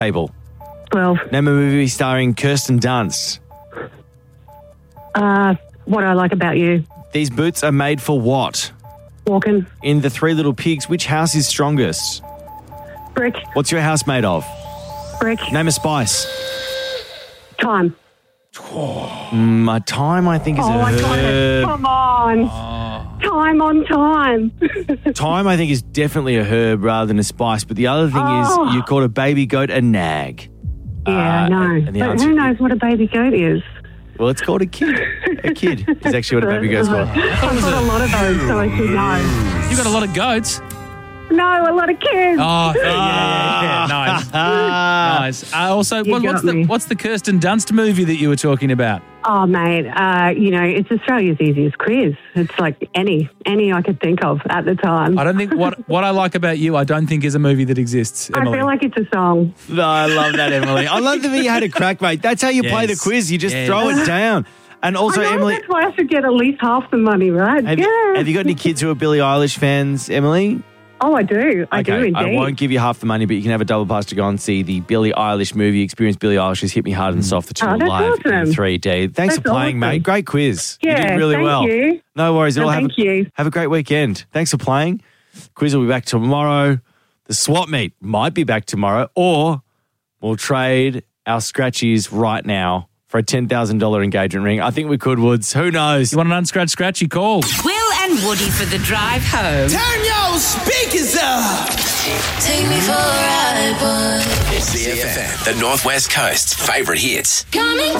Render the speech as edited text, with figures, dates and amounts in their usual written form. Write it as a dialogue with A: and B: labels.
A: table.
B: 12.
A: Name a movie starring Kirsten Dunst.
B: What I Like About You.
A: These boots are made for what?
B: Walking.
A: In The Three Little Pigs, which house is strongest?
B: Brick.
A: What's your house made of?
B: Brick.
A: Name a spice.
B: Time.
A: My time, I think, is a
B: I got it.
A: herb.
B: Come on. Time on time.
A: Thyme, I think, is definitely a herb rather than a spice. But the other thing is you called a baby goat a nag.
B: Yeah, I know.
A: and the
B: But
A: answer-
B: who knows what a baby goat is?
A: Well, it's called a kid. A kid is actually what a baby goat's called.
B: I've got a lot of those, so I should know.
C: You got a lot of goats.
B: No, a lot of kids.
C: Oh, yeah. Nice. Nice. Also,
B: You got me.
C: what's the Kirsten Dunst movie that you were talking about?
B: Oh, mate, it's Australia's easiest quiz. It's like any I could think of at the time.
C: I don't think what I Like About You, I don't think is a movie that exists, Emily.
B: I feel like it's a song.
A: No, I love that, Emily. I love that you had a crack, mate. That's how you play the
C: Yes.
A: quiz. You just
C: Yes.
A: throw it down. And also,
B: I know,
A: Emily,
B: that's why I should get at least half the money, right?
A: have
B: Yeah.
A: you got any kids who are Billie Eilish fans, Emily?
B: Oh, I do. I do indeed.
A: I won't give you half the money, but you can have a double pass to go and see the Billie Eilish movie. Experience Billie Eilish's Hit Me Hard and Soft, the two
B: that's
A: live in
B: awesome.
A: 3D. Thanks for
B: That's
A: playing,
B: awesome.
A: mate. Great quiz.
B: Yeah,
A: you did really
B: thank
A: well.
B: you.
A: No worries at all.
B: Thank you.
A: Have a great weekend. Thanks for playing. Quiz will be back tomorrow. The swap meet might be back tomorrow, or we'll trade our scratchies right now for a $10,000 engagement ring. I think we could, Woods. Who knows?
C: You want an unscratched scratchy call?
D: Will and Woody for the drive home.
E: Turn your speakers up.
F: Take me for a ride, boy.
E: CFM, the Northwest Coast's favourite hits.
F: Coming